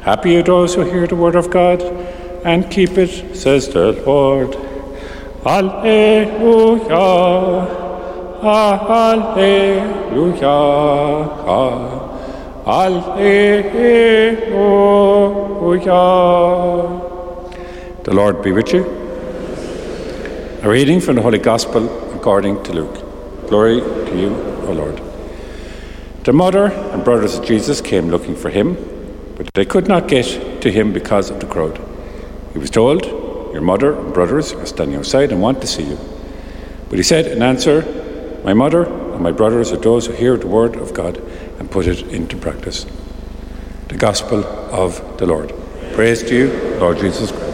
Happy are those who hear the word of God and keep it, says the Lord. Alleluia, alleluia, alleluia. The Lord be with you. A reading from the Holy Gospel according to Luke. Glory to you, O Lord. The mother and brothers of Jesus came looking for him, but they could not get to him because of the crowd. He was told, "Your mother and brothers are standing outside and want to see you." But he said in answer, "My mother and my brothers are those who hear the word of God and put it into practice." The Gospel of the Lord. Praise to you, Lord Jesus Christ.